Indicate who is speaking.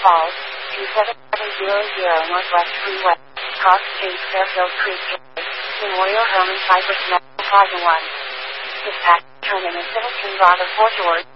Speaker 1: Falls, 27700 Northwest Freeway, Cross Street, Fairfield Creek, Memorial Home and Cypress Plaza 1. Dispatch, turn in a Citizen Bravo 4 George.